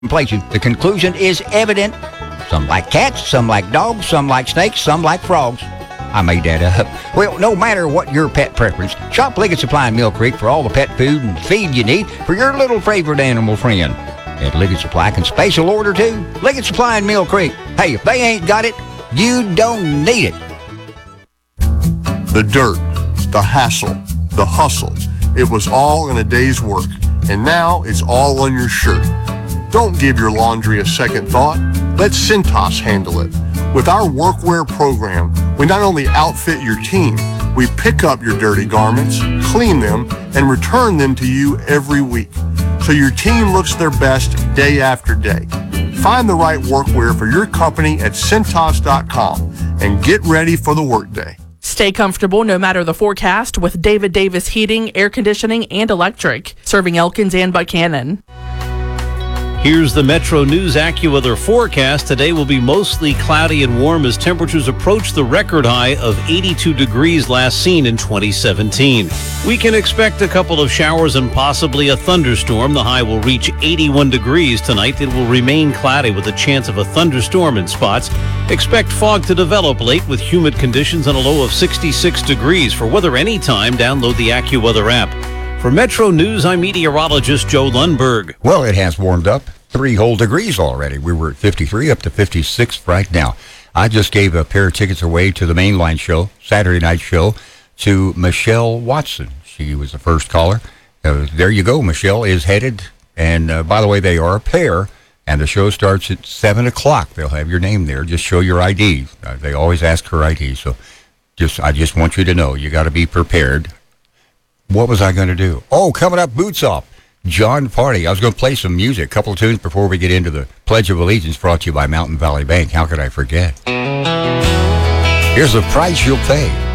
places. The conclusion is evident. Some like cats, some like dogs, some like snakes, some like frogs. I made that up. Well, no matter what your pet preference, shop Liggett Supply in Mill Creek for all the pet food and feed you need for your little favorite animal friend. At Liggett Supply can special order too. Liggett Supply in Mill Creek. Hey, if they ain't got it, you don't need it. The dirt, the hassle, the hustle. It was all in a day's work, and now it's all on your shirt. Don't give your laundry a second thought. Let Cintas handle it. With our workwear program, we not only outfit your team, we pick up your dirty garments, clean them, and return them to you every week, so your team looks their best day after day. Find the right workwear for your company at Cintas.com and get ready for the workday. Stay comfortable no matter the forecast with David Davis Heating, Air Conditioning, and Electric, serving Elkins and Buchanan. Here's the Metro News AccuWeather forecast. Today will be mostly cloudy and warm as temperatures approach the record high of 82 degrees last seen in 2017. We can expect a couple of showers and possibly a thunderstorm. The high will reach 81 degrees tonight. It will remain cloudy with a chance of a thunderstorm in spots. Expect fog to develop late with humid conditions and a low of 66 degrees. For weather anytime, download the AccuWeather app. For Metro News, I'm meteorologist Joe Lundberg. Well, it has warmed up 3 whole degrees already. We were at 53 up to 56 right now. I just gave a pair of tickets away to the Mainline show, Saturday night show, to Michelle Watson. She was the first caller. There you go. Michelle is headed. And by the way, they are a pair. And the show starts at 7 o'clock. They'll have your name there. Just show your ID. They always ask for ID. So I just want you to know, you got to be prepared. What was I going to do? Oh, coming up, Boots Off. John Party. I was going to play some music, a couple of tunes before we get into the Pledge of Allegiance, brought to you by Mountain Valley Bank. How could I forget? Here's the price you'll pay.